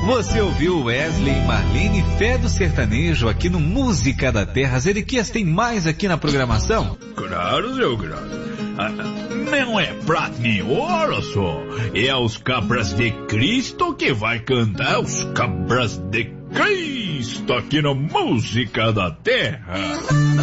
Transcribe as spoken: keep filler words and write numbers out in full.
Você ouviu Wesley e Marlene, Fé do Sertanejo, aqui no Música da Terra. Zeriquias, tem mais aqui na programação? Claro, seu grande. Ah, não é prata nem ouro só. É os Cabras de Cristo que vai cantar os Cabras de Cristo aqui no Música da Terra.